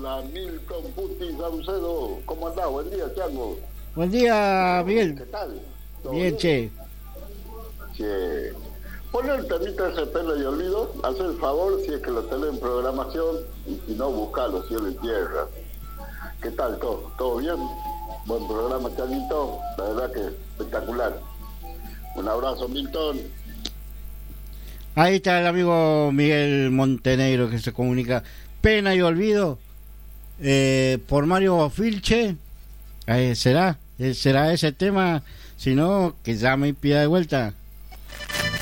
Hola, Milton Puti Saucedo. ¿Cómo andás? Buen día, Chango. Buen día, Miguel. ¿Qué tal? Bien, che. Che. Pon el temita ese pelo y olvido. Haz el favor si es que lo tenés en programación. Y si no, buscalo, cielo y tierra. ¿Qué tal todo? ¿Todo bien? Buen programa, Changuito. La verdad que espectacular. Un abrazo, Milton. Ahí está el amigo Miguel Montenegro que se comunica. Pena y olvido por Mario Filche. ¿Será ese tema? Si no, que llame y pida de vuelta.